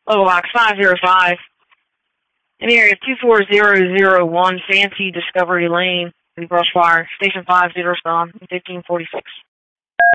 Local box 505. In the area of 24001 Fancy Discovery Lane, the brush fire. Station 5, 0 respond, 1546.